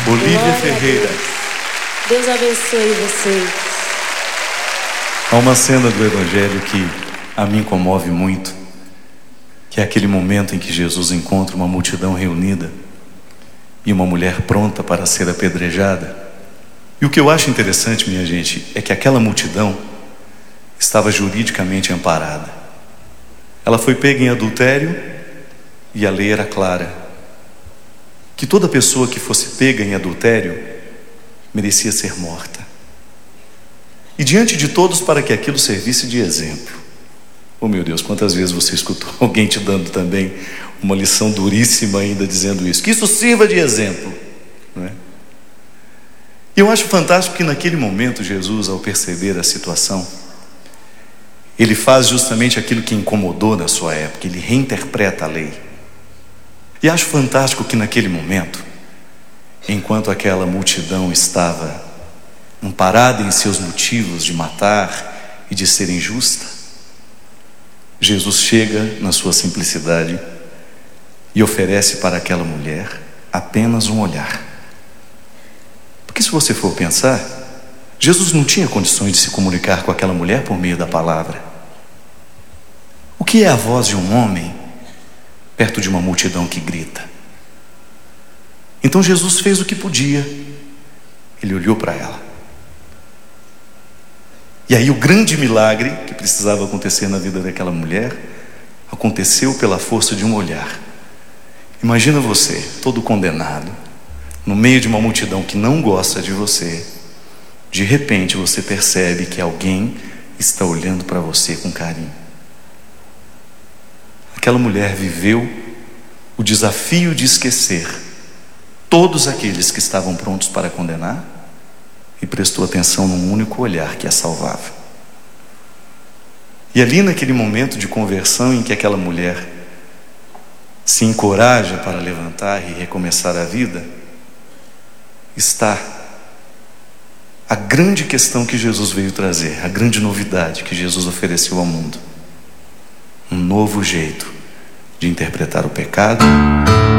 Olívia Glória a Ferreira. Deus abençoe vocês. Há uma cena do Evangelho que a mim comove muito, que é aquele momento em que Jesus encontra uma multidão reunida e uma mulher pronta para ser apedrejada. E o que eu acho interessante, minha gente, é que aquela multidão estava juridicamente amparada. Ela foi pega em adultério e a lei era clara, que toda pessoa que fosse pega em adultério merecia ser morta. E diante de todos, para que aquilo servisse de exemplo. Oh meu Deus, quantas vezes você escutou alguém te dando também uma lição duríssima ainda dizendo isso, que isso sirva de exemplo, não é? E eu acho fantástico que naquele momento Jesus, ao perceber a situação, ele faz justamente aquilo que incomodou na sua época, ele reinterpreta a lei. E acho fantástico que naquele momento, enquanto aquela multidão estava amparada em seus motivos de matar e de ser injusta, Jesus chega na sua simplicidade e oferece para aquela mulher apenas um olhar. Porque se você for pensar, Jesus não tinha condições de se comunicar com aquela mulher por meio da palavra. O que é a voz de um homem perto de uma multidão que grita? Então Jesus fez o que podia. Ele olhou para ela. E aí o grande milagre que precisava acontecer na vida daquela mulher aconteceu pela força de um olhar. Imagina você, todo condenado, no meio de uma multidão que não gosta de você. De repente você percebe que alguém está olhando para você com carinho. Aquela mulher viveu o desafio de esquecer todos aqueles que estavam prontos para condenar e prestou atenção num único olhar que a salvava. E ali naquele momento de conversão em que aquela mulher se encoraja para levantar e recomeçar a vida, está a grande questão que Jesus veio trazer, a grande novidade que Jesus ofereceu ao mundo. Um novo jeito de interpretar o pecado